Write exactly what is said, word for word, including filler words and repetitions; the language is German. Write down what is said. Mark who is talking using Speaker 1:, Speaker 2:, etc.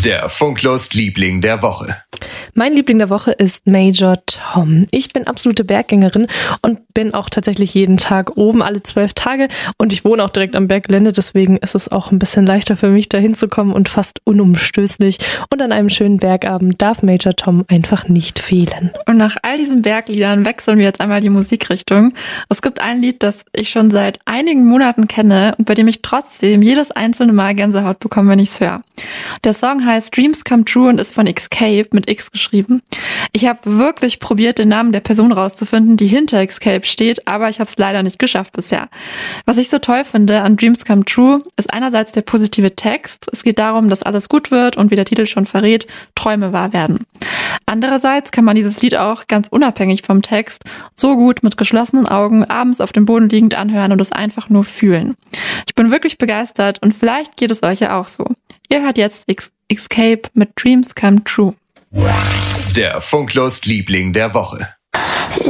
Speaker 1: Der Funklust-Liebling der Woche.
Speaker 2: Mein Liebling der Woche ist Major Tom. Ich bin absolute Berggängerin und bin auch tatsächlich jeden Tag oben, alle zwölf Tage. Und ich wohne auch direkt am Berggelände, deswegen ist es auch ein bisschen leichter für mich, da hinzukommen und fast unumstößlich. Und an einem schönen Bergabend darf Major Tom einfach nicht fehlen.
Speaker 3: Und nach all diesen Bergliedern wechseln wir jetzt einmal die Musikrichtung. Es gibt ein Lied, das ich schon seit einigen Monaten kenne und bei dem ich trotzdem jedes einzelne Mal Gänsehaut bekomme, wenn ich es höre. Der Song heißt Dreams Come True und ist von Xscape mit X geschrieben. Ich habe wirklich probiert, den Namen der Person rauszufinden, die hinter Xscape steht, aber ich habe es leider nicht geschafft bisher. Was ich so toll finde an Dreams Come True, ist einerseits der positive Text. Es geht darum, dass alles gut wird und wie der Titel schon verrät, Träume wahr werden. Andererseits kann man dieses Lied auch ganz unabhängig vom Text so gut mit geschlossenen Augen abends auf dem Boden liegend anhören und es einfach nur fühlen. Ich bin wirklich begeistert und vielleicht geht es euch ja auch so. Ihr hört jetzt X- Xscape mit Dreams Come True.
Speaker 1: Der Funklust-Liebling der Woche.